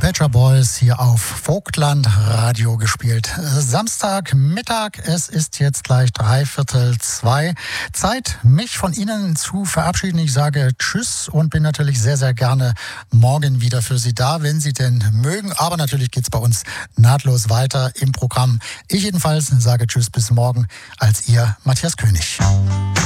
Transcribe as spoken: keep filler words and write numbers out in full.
Pet Shop Boys hier auf Vogtland Radio gespielt. Samstagmittag, es ist jetzt gleich dreiviertel zwei. Zeit, mich von Ihnen zu verabschieden. Ich sage Tschüss und bin natürlich sehr, sehr gerne morgen wieder für Sie da, wenn Sie denn mögen. Aber natürlich geht's bei uns nahtlos weiter im Programm. Ich jedenfalls sage Tschüss bis morgen als Ihr Matthias König.